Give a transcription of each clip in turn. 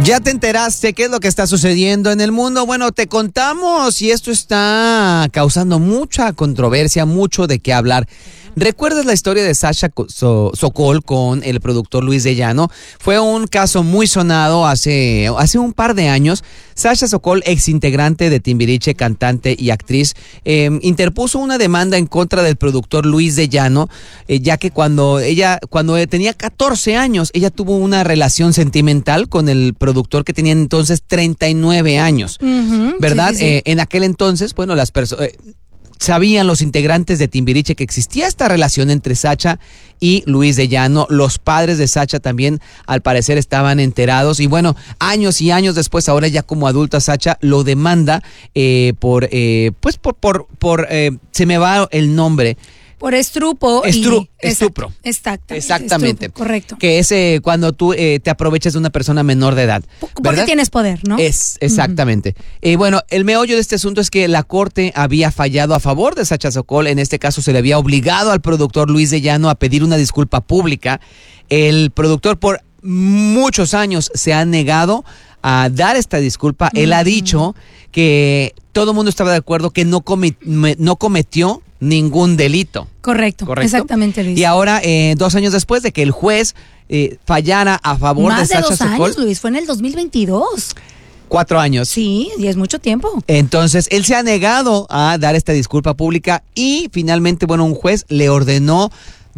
¿Ya te enteraste qué es lo que está sucediendo en el mundo? Bueno, te contamos y esto está causando mucha controversia, mucho de qué hablar. ¿Recuerdas la historia de Sasha Sokol con el productor Luis de Llano? Fue un caso muy sonado hace un par de años. Sasha Sokol, exintegrante de Timbiriche, cantante y actriz, interpuso una demanda en contra del productor Luis de Llano, ya que cuando tenía 14 años, ella tuvo una relación sentimental con el productor que tenía entonces 39 años, ¿verdad? Sí. En aquel entonces, bueno, las personas... sabían los integrantes de Timbiriche que existía esta relación entre Sasha y Luis de Llano. Los padres de Sasha también, al parecer, estaban enterados. Y bueno, años y años después, ahora ya como adulta, Sasha lo demanda por se me va el nombre. Por estupro. Estupro. Exactamente. Estupro, correcto. Que es cuando tú te aprovechas de una persona menor de edad. Porque tienes poder, ¿no? Exactamente. Bueno, el meollo de este asunto es que la corte había fallado a favor de Sasha Sokol. En este caso se le había obligado al productor Luis de Llano a pedir una disculpa pública. El productor por muchos años se ha negado a dar esta disculpa. Él ha dicho que todo el mundo estaba de acuerdo que no cometió ningún delito. Correcto, exactamente, Luis. Y ahora, 2 años después de que el juez fallara a favor de Sasha Sokol. Más de 2 años, Luis, fue en el 2022. 4 años. Sí, y es mucho tiempo. Entonces, él se ha negado a dar esta disculpa pública y finalmente, bueno, un juez le ordenó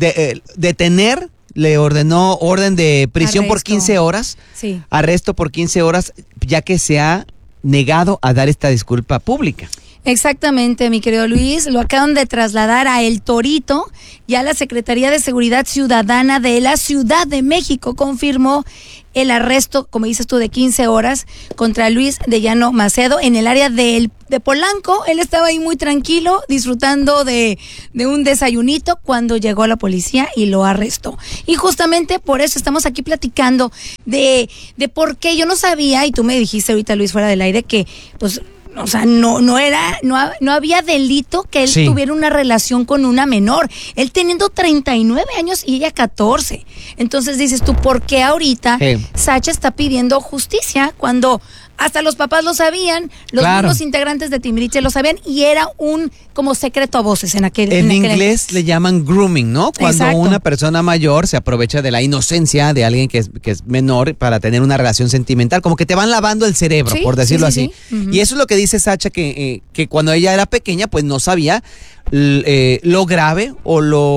detener, le ordenó orden de prisión por 15 horas. Sí. Arresto por 15 horas, ya que se ha negado a dar esta disculpa pública. Exactamente, mi querido Luis, lo acaban de trasladar a El Torito. Ya la Secretaría de Seguridad Ciudadana de la Ciudad de México confirmó el arresto, como dices tú, de 15 horas contra Luis de Llano Macedo en el área de Polanco. Él estaba ahí muy tranquilo, disfrutando de un desayunito cuando llegó la policía y lo arrestó. Y justamente por eso estamos aquí platicando de por qué yo no sabía, y tú me dijiste ahorita, Luis, fuera del aire, que pues... O sea, no había delito que él tuviera una relación con una menor. Él teniendo 39 años y ella 14. Entonces dices tú, ¿por qué ahorita Sasha está pidiendo justicia cuando hasta los papás lo sabían, los mismos integrantes de Timbiriche lo sabían y era un como secreto a voces en aquel En inglés le llaman grooming, ¿no? Cuando una persona mayor se aprovecha de la inocencia de alguien que es menor para tener una relación sentimental, como que te van lavando el cerebro, por decirlo así. Y eso es lo que dice Sasha, que cuando ella era pequeña pues no sabía lo grave o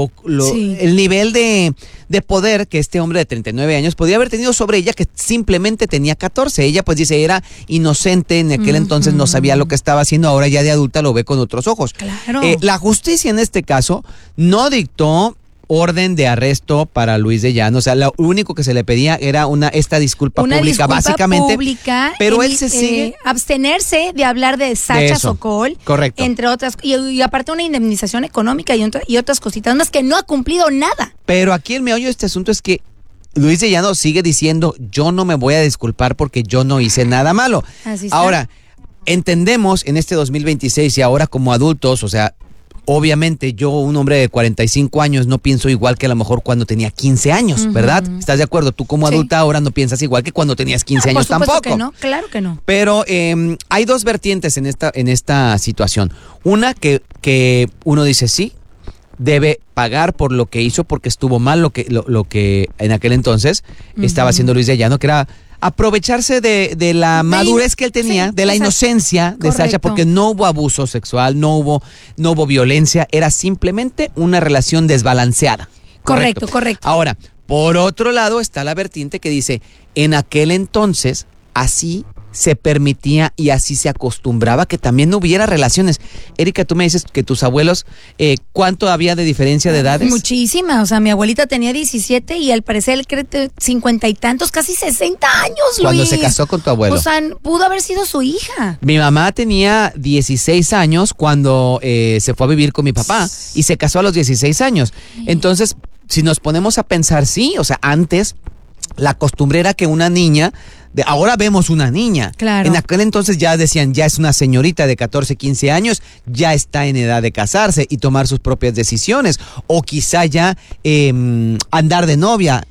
el nivel de poder que este hombre de 39 años podía haber tenido sobre ella, que simplemente tenía 14. Ella pues dice, era inocente en aquel entonces, no sabía lo que estaba haciendo, ahora ya de adulta lo ve con otros ojos. Claro. La justicia en este caso no dictó orden de arresto para Luis de Llano, o sea, lo único que se le pedía era esta disculpa pública, básicamente, pero él se sigue abstenerse de hablar de Sasha Sokol, correcto, entre otras, y aparte una indemnización económica y otras cositas más que no ha cumplido nada. Pero aquí el meollo de este asunto es que Luis de Llano sigue diciendo, yo no me voy a disculpar porque yo no hice nada malo. Así está. Ahora, entendemos en este 2026 y ahora como adultos, o sea, obviamente yo, un hombre de 45 años, no pienso igual que a lo mejor cuando tenía 15 años, ¿verdad? ¿Estás de acuerdo? Tú como adulta ahora no piensas igual que cuando tenías 15 años tampoco. Que no, claro que no. Pero hay dos vertientes en esta situación. Una que uno dice sí, debe pagar por lo que hizo porque estuvo mal lo que en aquel entonces estaba haciendo Luis de Llano, que era aprovecharse de la madurez que él tenía, de la inocencia de Sasha, porque no hubo abuso sexual, no hubo violencia, era simplemente una relación desbalanceada. Correcto. Ahora, por otro lado está la vertiente que dice, en aquel entonces así se permitía y así se acostumbraba que también no hubiera relaciones. Erika, tú me dices que tus abuelos, ¿cuánto había de diferencia de edades? Muchísima, o sea, mi abuelita tenía 17 y al parecer él cree 50 y tantos, casi 60 años, Luis. Cuando se casó con tu abuelo. O sea, pudo haber sido su hija. Mi mamá tenía 16 años cuando se fue a vivir con mi papá y se casó a los 16 años. Entonces, si nos ponemos a pensar, sí, o sea, antes la costumbre era que una niña, ahora vemos una niña. Claro. En aquel entonces ya decían, ya es una señorita de 14, 15 años, ya está en edad de casarse y tomar sus propias decisiones. O quizá ya andar de novia.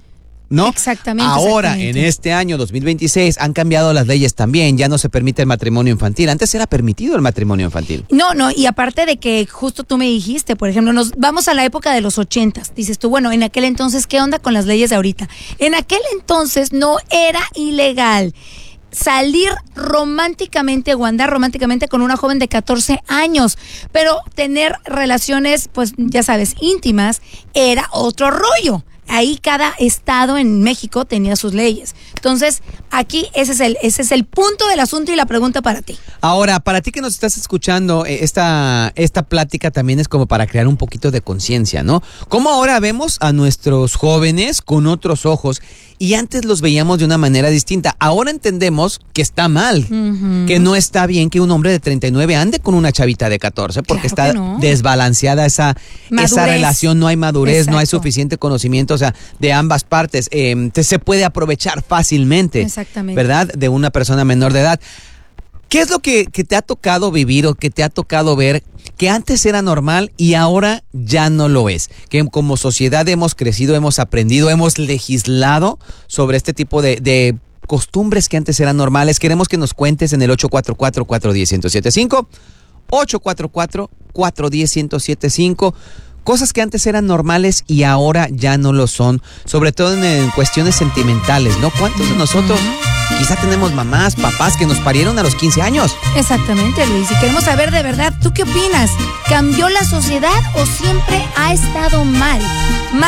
¿no? Exactamente. Ahora, exactamente. en este año 2026, han cambiado las leyes también. Ya no se permite el matrimonio infantil. Antes era permitido el matrimonio infantil. No, y aparte de que justo tú me dijiste, por ejemplo, nos vamos a la época de los 80s. Dices tú, bueno, en aquel entonces, ¿qué onda con las leyes de ahorita? En aquel entonces no era ilegal salir románticamente o andar románticamente con una joven de 14 años, pero tener relaciones, pues ya sabes, íntimas, era otro rollo. Ahí cada estado en México tenía sus leyes. Entonces, aquí ese es el punto del asunto y la pregunta para ti. Ahora, para ti que nos estás escuchando, esta plática también es como para crear un poquito de conciencia, ¿no? Cómo ahora vemos a nuestros jóvenes con otros ojos y antes los veíamos de una manera distinta. Ahora entendemos que está mal, que no está bien que un hombre de 39 ande con una chavita de 14 porque Claro está que no. desbalanceada esa relación, no hay madurez, Exacto. no hay suficiente conocimiento, o sea, de ambas partes. Se puede aprovechar fácilmente, Exactamente. ¿verdad? De una persona menor de edad. ¿Qué es lo que te ha tocado vivir o que te ha tocado ver que antes era normal y ahora ya no lo es? Que como sociedad hemos crecido, hemos aprendido, hemos legislado sobre este tipo de costumbres que antes eran normales. Queremos que nos cuentes en el 844-410-1075, 844-410-1075. Cosas que antes eran normales y ahora ya no lo son, sobre todo en cuestiones sentimentales, ¿no? ¿Cuántos de nosotros quizá tenemos mamás, papás que nos parieron a los 15 años? Exactamente, Luis. Y queremos saber de verdad, ¿tú qué opinas? ¿Cambió la sociedad o siempre ha estado mal?